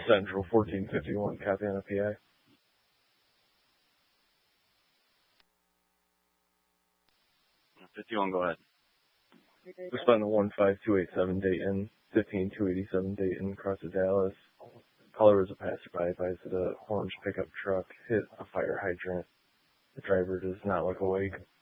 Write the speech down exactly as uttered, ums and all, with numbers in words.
Central, fourteen fifty-one, copy on a P I. fifty-one, go ahead. Respond to one five two eight seven Dayton, fifteen two eighty-seven Dayton, across to Dallas. Caller was a passerby, advised that a orange pickup truck hit a fire hydrant. The driver does not look awake.